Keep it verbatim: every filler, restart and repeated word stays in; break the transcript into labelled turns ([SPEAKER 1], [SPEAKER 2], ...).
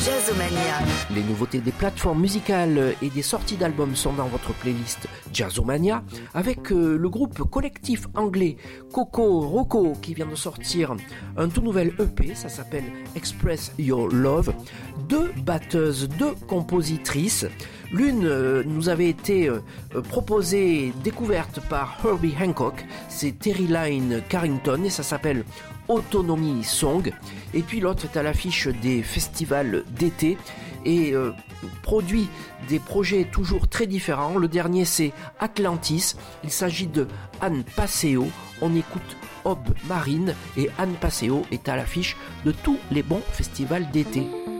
[SPEAKER 1] Jazzomania.
[SPEAKER 2] Les nouveautés des plateformes musicales et des sorties d'albums sont dans votre playlist Jazzomania, avec euh, le groupe collectif anglais Coco Roco qui vient de sortir un tout nouvel E P, ça s'appelle Express Your Love. Deux batteuses, deux compositrices. L'une euh, nous avait été euh, proposée, découverte par Herbie Hancock, c'est Terry Lyne Carrington et ça s'appelle Autonomy Song. Et puis l'autre est à l'affiche des festivals d'été et euh, produit des projets toujours très différents. Le dernier c'est Atlantis, il s'agit de Anne Passeo. On écoute Aube Marine et Anne Passeo est à l'affiche de tous les bons festivals d'été.